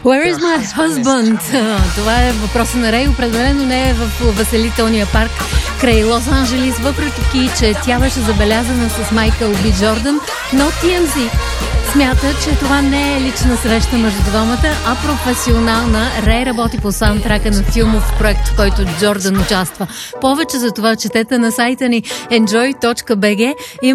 Where is my husband? Това е въпросът на Рей. Определено не е в Веселителния парк край Лос-Анджелис, въпреки че тя беше забелязана с Майкъл Би Джордан, но TMZ смята, че това не е лична среща между двамата, а професионална. Рей работи по саундтрака на филмов проект, в който Джордан участва. Повече за това четете на сайта ни enjoy.bg.